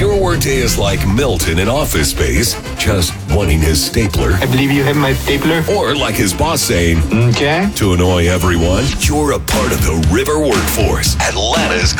your workday is like Milton in Office Space, just wanting his stapler. I believe you have my stapler. Or like his boss saying, Okay. to annoy everyone, you're a part of the River workforce, Atlanta's